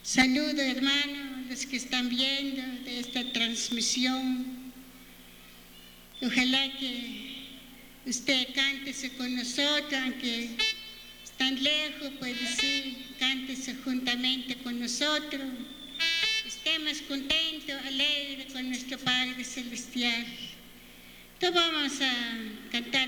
Saludo, hermanos, los que están viendo de esta transmisión. Ojalá que usted cántese con nosotros, aunque están lejos, pues sí, cántese juntamente con nosotros. Estemos contentos, alegres con nuestro Padre Celestial. Entonces vamos a cantar